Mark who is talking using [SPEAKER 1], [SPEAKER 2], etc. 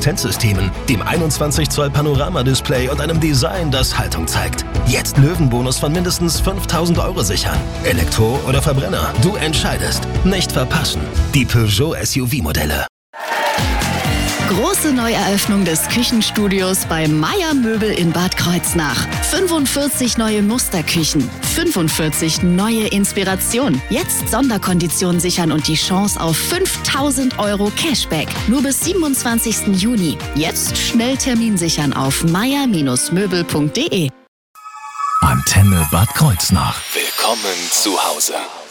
[SPEAKER 1] Assistenzsystemen, dem 21 Zoll Panoramadisplay und einem Design, das Haltung zeigt. Jetzt Löwenbonus von mindestens 5.000 € sichern. Elektro oder Verbrenner, du entscheidest. Nicht verpassen. Die Peugeot SUV-Modelle.
[SPEAKER 2] Große Neueröffnung des Küchenstudios bei Meier Möbel in Bad Kreuznach. 45 neue Musterküchen, 45 neue Inspirationen. Jetzt Sonderkonditionen sichern und die Chance auf 5.000 € Cashback. Nur bis 27. Juni. Jetzt schnell Termin sichern auf meier-möbel.de.
[SPEAKER 3] Antenne Bad Kreuznach. Willkommen zu Hause.